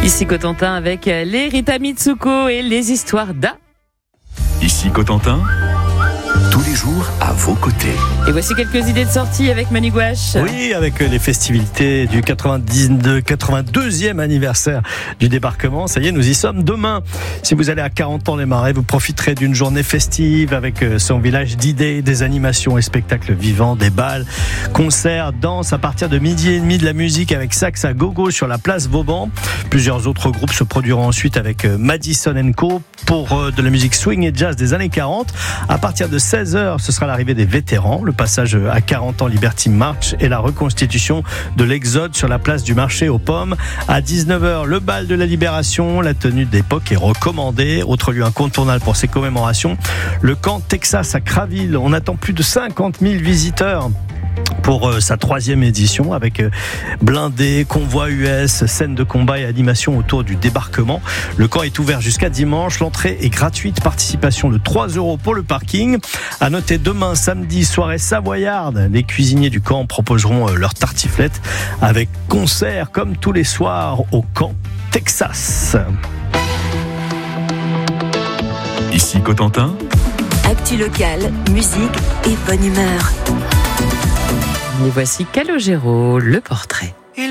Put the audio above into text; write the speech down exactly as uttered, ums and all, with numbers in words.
Ici Cotentin avec les Rita Mitsuko et les histoires d'A. Ici Cotentin, tous les jours à vos côtés. Et voici quelques idées de sortie avec Manu Gouache. Oui, avec les festivités du quatre-vingt-dix, quatre-vingt-deuxième anniversaire du débarquement. Ça y est, nous y sommes demain. Si vous allez à Carentan-les-Marais, vous profiterez d'une journée festive avec son village d'idées, des animations et spectacles vivants, des balles, concerts, danses à partir de midi et demi, de la musique avec Sax à gogo sur la place Vauban. Plusieurs autres groupes se produiront ensuite avec Madison and Co pour de la musique swing et jazz des années quarante. À partir de seize heures, ce sera l'arrivée des vétérans, le passage à Carentan Liberty March et la reconstitution de l'Exode sur la place du marché aux pommes. À dix-neuf heures, le bal de la Libération, la tenue d'époque est recommandée. Autre lieu incontournable pour ces commémorations, le camp Texas à Craville. On attend plus de cinquante mille visiteurs pour sa troisième édition avec blindés, convois U S, scènes de combat et animation autour du débarquement. Le camp est ouvert jusqu'à dimanche. L'entrée est gratuite. Participation de trois euros pour le parking. À noter demain, samedi, soirée savoyarde. Les cuisiniers du camp proposeront leur tartiflette avec concert comme tous les soirs au camp Texas. Ici Cotentin. Actu locale, musique et bonne humeur. Et voici Calogero, le portrait.